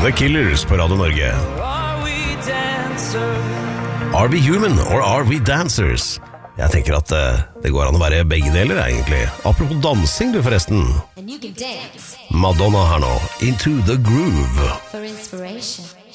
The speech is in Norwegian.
The Killers på Radio Norge. Are we human or are we dancers? Jeg tenker at det går an å være begge deler egentlig. Apropos dansing du forresten. Madonna her nå, Into the Groove. For inspiration.